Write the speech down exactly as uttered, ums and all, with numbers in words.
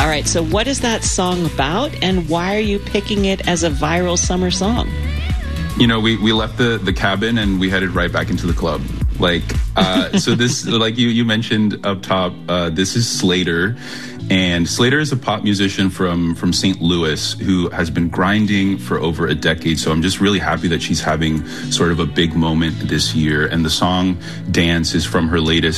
right, so what is that song about, and why are you picking it as a viral summer song? You know, we, we left the, the cabin and we headed right back into the club. Like, uh, so this, like you, you mentioned up top, uh, this is Slater. And Slater is a pop musician from, from Saint Louis who has been grinding for over a decade. So I'm just really happy that she's having sort of a big moment this year. And the song Dance is from her latest